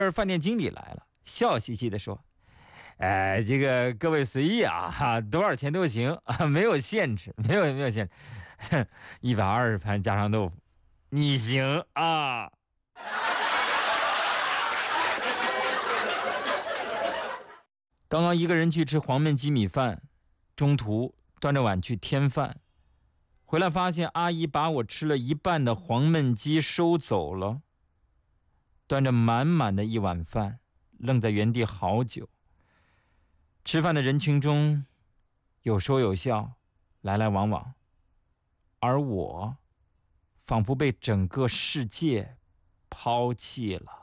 饭店经理来了，笑嘻嘻地说：这个各位随意啊，多少钱都行啊，没有限制，没有限制，120盘家常豆腐，你行啊。”刚刚一个人去吃黄焖鸡米饭，中途端着碗去添饭，回来发现阿姨把我吃了一半的黄焖鸡收走了，端着满满的一碗饭，愣在原地好久。吃饭的人群中，有说有笑，来来往往，而我，仿佛被整个世界抛弃了。